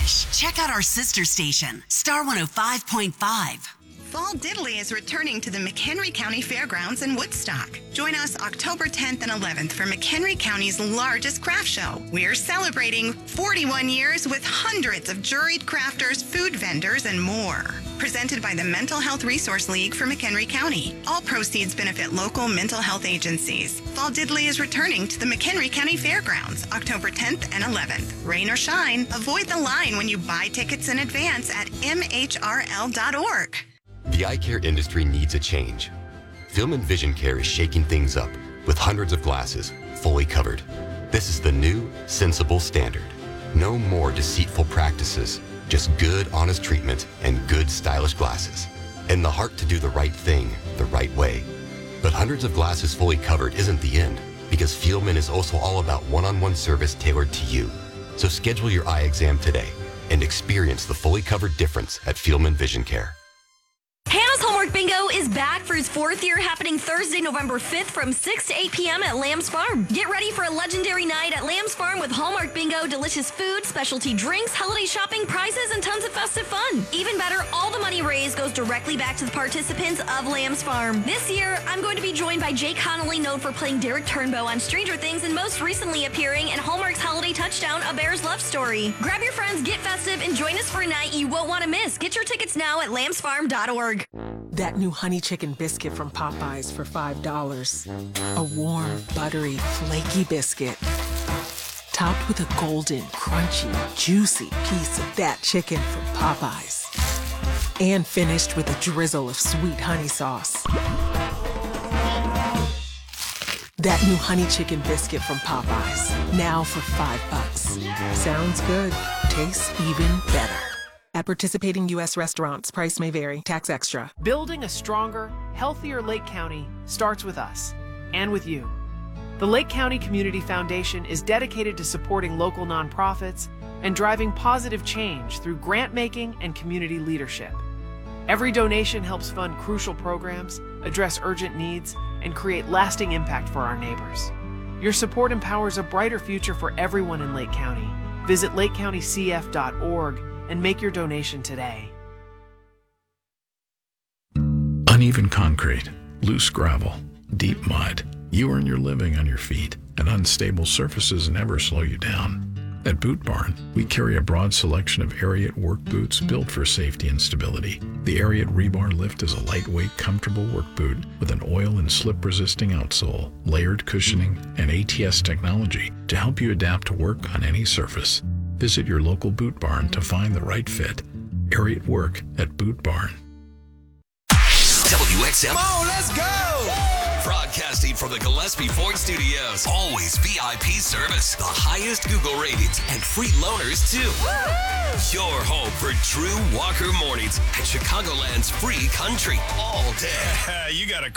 Wabash, check out our sister station, Star 105.5. Fall Diddley is returning to the McHenry County Fairgrounds in Woodstock. Join us October 10th and 11th for McHenry County's largest craft show. We're celebrating 41 years with hundreds of juried crafters, food vendors, and more. Presented by the Mental Health Resource League for McHenry County. All proceeds benefit local mental health agencies. Fall Diddley is returning to the McHenry County Fairgrounds October 10th and 11th. Rain or shine, avoid the line when you buy tickets in advance at mhrl.org. The eye care industry needs a change. Film and Vision Care is shaking things up with hundreds of glasses fully covered. This is the new, sensible standard. No more deceitful practices, just good, honest treatment and good, stylish glasses. And the heart to do the right thing the right way. But hundreds of glasses fully covered isn't the end, because Fielman is also all about one-on-one service tailored to you. So schedule your eye exam today and experience the fully covered difference at Fielman Vision Care. Hannah's Hallmark Bingo is back for its fourth year, happening Thursday, November 5th from 6 to 8 p.m. at Lamb's Farm. Get ready for a legendary night at Lamb's Farm with Hallmark Bingo, delicious food, specialty drinks, holiday shopping, prizes, and tons of festive fun. Even better, all the money raised goes directly back to the participants of Lamb's Farm. This year, I'm going to be joined by Jake Connolly, known for playing Derek Turnbow on Stranger Things and most recently appearing in Hallmark's Holiday Touchdown, A Bear's Love Story. Grab your friends, get festive, and join us for a night you won't want to miss. Get your tickets now at lambsfarm.org. That new honey chicken biscuit from Popeyes for $5. A warm, buttery, flaky biscuit. Topped with a golden, crunchy, juicy piece of that chicken from Popeyes. And finished with a drizzle of sweet honey sauce. That new honey chicken biscuit from Popeyes. Now for $5. Sounds good. Tastes even better. At participating U.S. restaurants, price may vary. Tax extra. Building a stronger, healthier Lake County starts with us and with you. The Lake County Community Foundation is dedicated to supporting local nonprofits and driving positive change through grant making and community leadership. Every donation helps fund crucial programs, address urgent needs, and create lasting impact for our neighbors. Your support empowers a brighter future for everyone in Lake County. Visit lakecountycf.org and make your donation today. Uneven concrete, loose gravel, deep mud. You earn your living on your feet, and unstable surfaces never slow you down. At Boot Barn, we carry a broad selection of Ariat work boots built for safety and stability. The Ariat Rebar Lift is a lightweight, comfortable work boot with an oil and slip-resisting outsole, layered cushioning, and ATS technology to help you adapt to work on any surface. Visit your local Boot Barn to find the right fit. Ariat Work at Boot Barn. WXM. Come on, let's go! Broadcasting from the Gillespie Ford Studios. Always VIP service, the highest Google ratings, and free loaners too. Woo-hoo! Your home for Drew Walker mornings and Chicagoland's free country all day. You got a